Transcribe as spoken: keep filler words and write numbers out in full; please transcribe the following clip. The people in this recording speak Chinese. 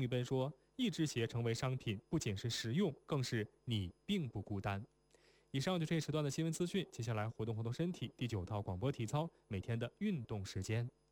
一奔说，一只鞋成为商品，不仅是实用，更是你并不孤单。以上就这一时段的新闻资讯，接下来活动活动身体，第九套广播体操，每天的运动时间。